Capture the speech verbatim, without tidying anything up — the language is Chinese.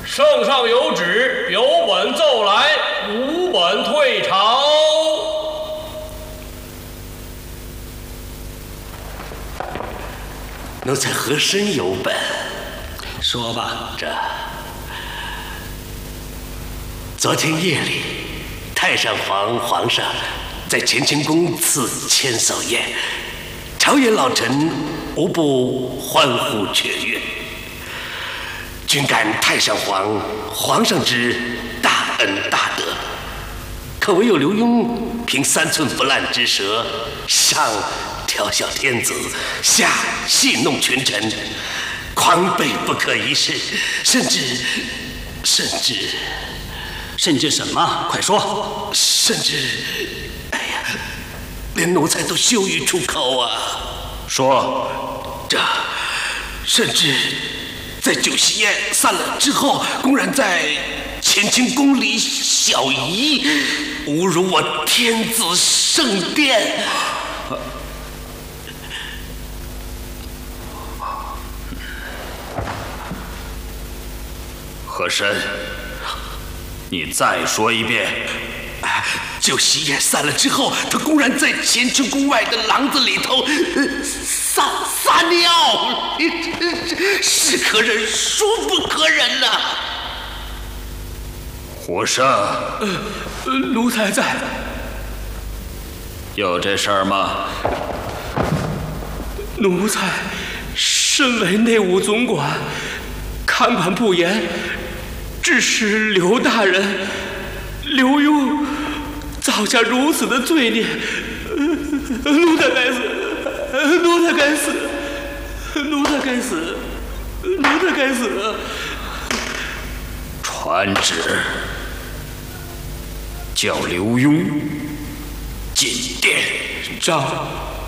圣上有旨，有本奏来，无本退朝。 奴才和珅有本。 说吧。 这昨天夜里，太上皇皇上在乾清宫赐千叟宴，朝野老臣无不欢呼雀跃。均感太上皇皇上之大恩大德，可唯有刘墉凭三寸不烂之舌，上调笑天子，下戏弄群臣，狂悖不可一世，甚至甚至甚至什么？快说！ 甚至，哎呀，连奴才都羞于出口啊！ 说， 这甚至在酒席宴散了之后，公然在乾清宫里小仪，侮辱我天子圣殿。 和珅，你再说一遍。 酒席宴散了之后，他公然在乾清宫外的廊子里头撒撒尿，是可忍，孰不可忍呐、啊！ 和珅， 呃，奴才在。 有这事儿吗？ 奴才身为内务总管，看管不严，致使刘大人、刘墉造下如此的罪孽，奴才该死，奴才该死，奴才该死，奴才该死。 传旨，叫刘墉进殿。 诏。